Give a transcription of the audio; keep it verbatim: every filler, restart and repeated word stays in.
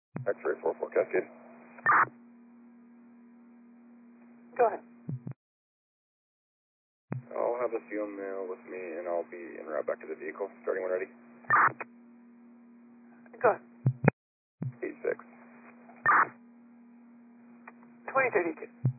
X-ray four four Cascade. Go ahead. I'll have a fuel mail with me, and I'll be en route back to the vehicle. Starting when ready. Go ahead. eight six. twenty thirty-two.